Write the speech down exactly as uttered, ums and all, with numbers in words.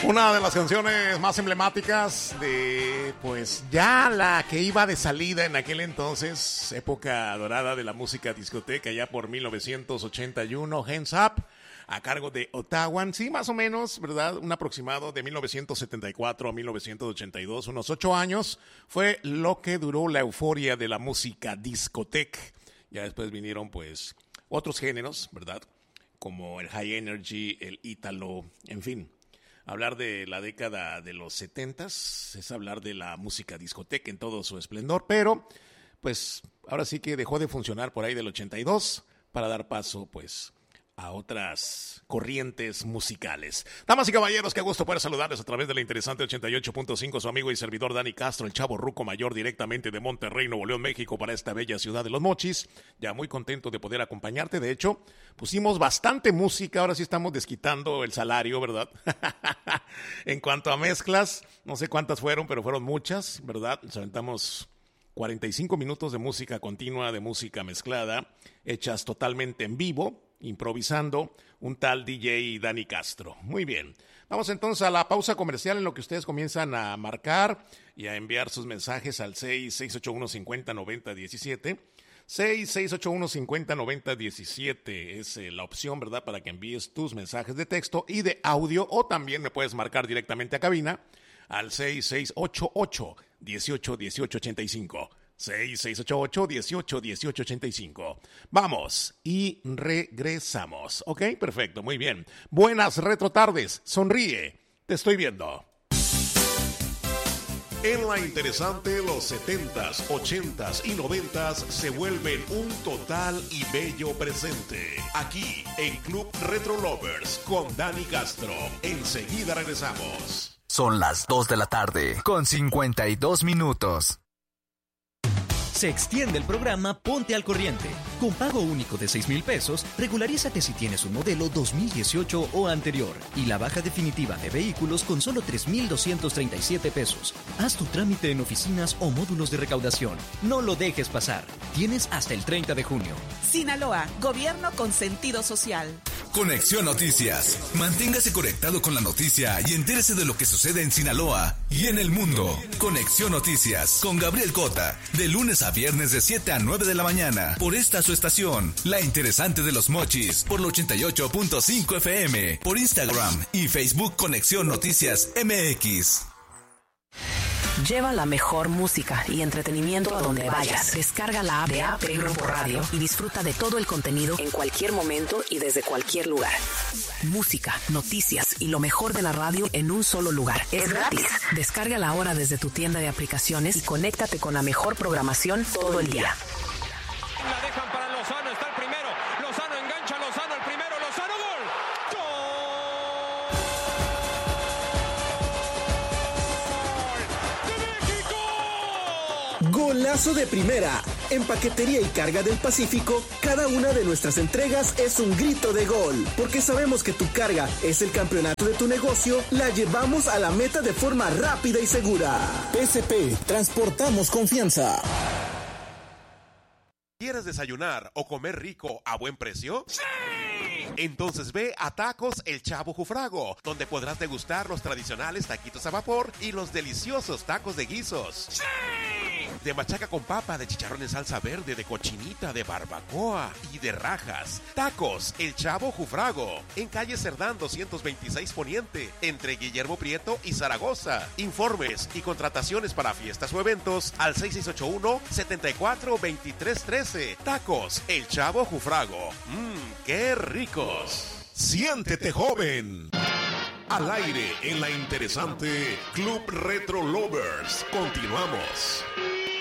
Una de las canciones más emblemáticas de, pues, ya la que iba de salida en aquel entonces, época dorada de la música discoteca, ya por mil novecientos ochenta y uno, Hands Up, a cargo de Ottawa. Sí, más o menos, ¿verdad? Un aproximado de mil novecientos setenta y cuatro a mil novecientos ochenta y dos, unos ocho años, fue lo que duró la euforia de la música discoteca. Ya después vinieron, pues, otros géneros, ¿verdad? Como el high energy, el ítalo, en fin. Hablar de la década de los setentas es hablar de la música discoteca en todo su esplendor, pero pues ahora sí que dejó de funcionar por ahí del ochenta y dos para dar paso pues a otras corrientes musicales. Damas y caballeros, qué gusto poder saludarles a través de la interesante ochenta y ocho punto cinco, su amigo y servidor Dani Castro, el chavo ruco mayor, directamente de Monterrey, Nuevo León, México, para esta bella ciudad de Los Mochis. Ya muy contento de poder acompañarte. De hecho, pusimos bastante música, ahora sí estamos desquitando el salario, ¿verdad? En cuanto a mezclas, no sé cuántas fueron, pero fueron muchas, ¿verdad? Nos aventamos cuarenta y cinco minutos de música continua, de música mezclada, hechas totalmente en vivo, improvisando, un tal D J Dani Castro. Muy bien, vamos entonces a la pausa comercial en lo que ustedes comienzan a marcar y a enviar sus mensajes al seis seis ocho uno cinco cero nueve cero uno siete. seis seis ocho uno cinco cero nueve cero uno siete es eh, la opción, ¿verdad?, para que envíes tus mensajes de texto y de audio, o también me puedes marcar directamente a cabina al seis seis ocho ocho uno ocho uno ocho ocho cinco. seis seis ocho ocho uno ocho uno ocho ocho cinco. Vamos y regresamos. Ok, perfecto, muy bien. Buenas retrotardes, sonríe, te estoy viendo. En la interesante, los setentas, ochentas y noventas se vuelven un total y bello presente. Aquí en Club Retro Lovers con Dani Castro. Enseguida regresamos. Son las dos de la tarde con cincuenta y dos minutos. Se extiende el programa Ponte al Corriente. Con pago único de seis mil pesos, regularízate si tienes un modelo dos mil dieciocho o anterior. Y la baja definitiva de vehículos con solo tres mil doscientos treinta y siete pesos. Haz tu trámite en oficinas o módulos de recaudación. No lo dejes pasar. Tienes hasta el treinta de junio. Sinaloa, gobierno con sentido social. Conexión Noticias. Manténgase conectado con la noticia y entérese de lo que sucede en Sinaloa y en el mundo. Conexión Noticias con Gabriel Cota. De lunes a viernes de siete a nueve de la mañana. Por esta su estación, La Interesante de Los Mochis. Por la ochenta y ocho punto cinco F M. Por Instagram y Facebook Conexión Noticias M X. Lleva la mejor música y entretenimiento a donde vayas. Descarga la app de A P Grupo Radio y disfruta de todo el contenido en cualquier momento y desde cualquier lugar. Música, noticias y lo mejor de la radio en un solo lugar. Es gratis. Descárgala ahora desde tu tienda de aplicaciones y conéctate con la mejor programación todo el día. La dejan para Lozano, está el primero. Lozano engancha, Lozano el primero, Lozano, gol. Golazo de primera. En Paquetería y Carga del Pacífico, cada una de nuestras entregas es un grito de gol. Porque sabemos que tu carga es el campeonato de tu negocio, la llevamos a la meta de forma rápida y segura. P S P, transportamos confianza. ¿Quieres desayunar o comer rico a buen precio? ¡Sí! Entonces ve a Tacos El Chavo Jufrago, donde podrás degustar los tradicionales taquitos a vapor y los deliciosos tacos de guisos. ¡Sí! De machaca con papa, de chicharrón en salsa verde, de cochinita, de barbacoa y de rajas. Tacos El Chavo Jufrago, en calle Cerdán doscientos veintiséis Poniente, entre Guillermo Prieto y Zaragoza. Informes y contrataciones para fiestas o eventos al seis seis ocho uno, siete cuatro, dos tres uno tres. Tacos El Chavo Jufrago. Mmm, qué ricos. Siéntete joven. Al aire en la interesante Club Retro Lovers. Continuamos.